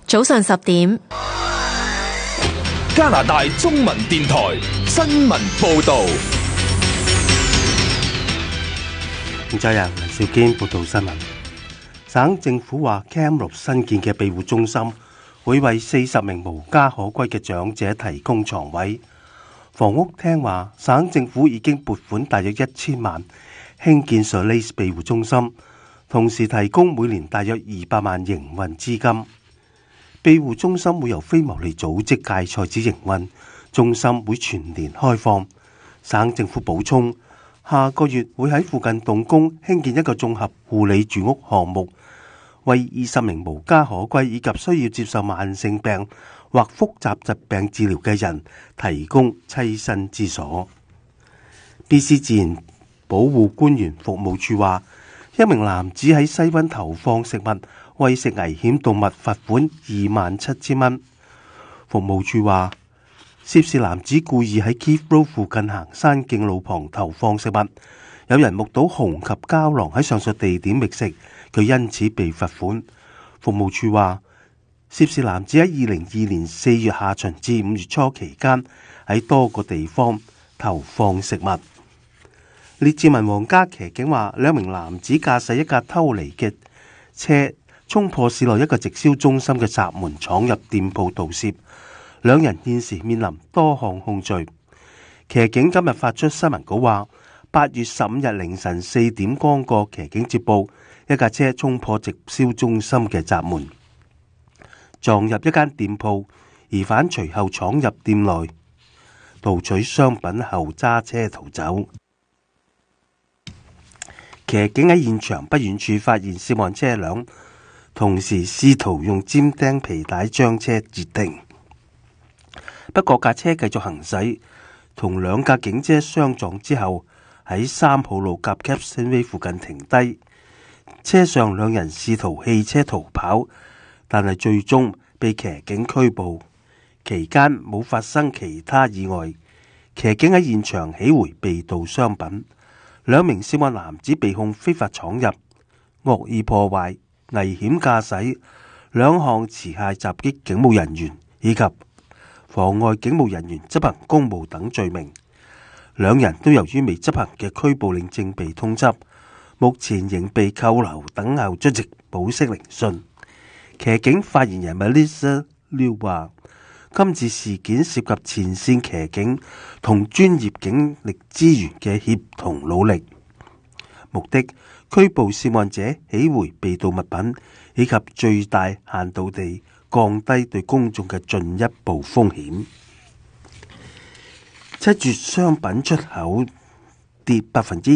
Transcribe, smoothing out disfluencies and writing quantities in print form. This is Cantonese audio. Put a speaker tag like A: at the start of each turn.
A: 早上10點，
B: 加拿大中文電台新聞報道。
C: 現在由黎兆堅報道新聞。省政府話 Kamloops 新建嘅庇護中心會為40名無家可歸嘅長者提供床位。房屋廳話，省政府已經撥款大約1000萬興建 Solace 庇護中心，同時提供每年大約200萬營運資金。庇護中心會由非牟利組織界賽子營運，中心會全年開放。省政府補充，下個月會喺附近動工興建一個綜合護理住屋項目，為20名無家可歸以及需要接受慢性病或複雜疾病治療嘅人提供棲身之所。BC 自然保護官員服務處話，一名男子喺西溫投放食物餵食危險動物，罰款27,000蚊。服務處話，涉事男子故意喺 Keith Road 附近行山徑路旁投放食物，有人目睹熊及郊狼喺上述地點覓食，佢因此被罰款。服務處話，涉事男子喺2022年4月下旬至5月初期間喺多個地方投放食物。列治文皇家騎警話，兩名男子駕駛一架偷嚟嘅車，衝破市內一個直銷中心嘅閘門，闖入店鋪盜竊。兩人現時面臨多項控罪。騎警今日發出新聞稿話，8月15日凌晨4點剛過，騎警接報一架車衝破直銷中心嘅閘門，撞入一間店鋪，疑犯隨後闖入店內盜取商品後揸車逃走。騎警喺現場不遠處發現涉案車輛，同時試圖用尖釘皮帶將車截停。不過架車繼續行駛，同兩架警車相撞之後，喺3號路及 Capstan Way 附近停低。車上兩人試圖棄車逃跑，但係最終被騎警拘捕。期間冇發生其他意外。騎警喺現場起回被盜商品。兩名涉案男子被控非法闖入、惡意破壞、危險駕駛、兩項持械襲擊警務人員以及妨礙警務人員執行公務等罪名。兩人都由於未執行嘅拘捕令正被通緝，目前仍被扣留等候出席保釋聆訊。騎警發言人 Melissa Liu 話，今次事件涉及前線騎警同專業警力資源嘅協同努力，目的拘捕涉案者，起回被盜物品，以及最大限度地降低對公眾嘅進一步風險。7月商品出口跌